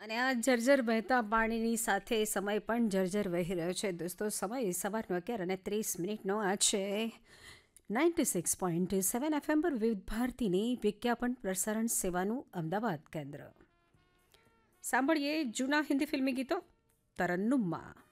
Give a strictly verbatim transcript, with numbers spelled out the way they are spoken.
અને આ જર્જર વહેતા પાણીની સાથે સમય પણ જર્જર વહી રહ્યો છે દોસ્તો. સમય સવારનો અગિયાર અને ત્રીસ મિનિટનો આ છે. Ninety six point seven F M પર વિવિધ ભારતીની વિજ્ઞાપન પ્રસારણ સેવાનું અમદાવાદ કેન્દ્ર. સાંભળીએ જૂના હિન્દી ફિલ્મી ગીતો તરન્નુમમાં.